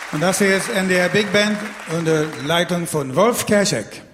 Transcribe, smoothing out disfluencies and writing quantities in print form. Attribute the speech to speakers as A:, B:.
A: Und das hier ist NDR Big Band unter Leitung von Wolf Kerschek.